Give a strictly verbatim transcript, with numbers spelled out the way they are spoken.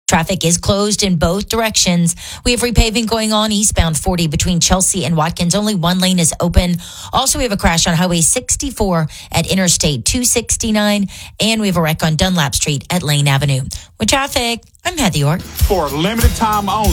Traffic is closed in both directions. We have repaving going on eastbound forty between Chelsea and Watkins. Only one lane is open. Also, we have a crash on Highway sixty-four at Interstate two sixty-nine. And we have a wreck on Dunlap Street at Lane Avenue. With traffic, I'm Heather York. For a limited time only.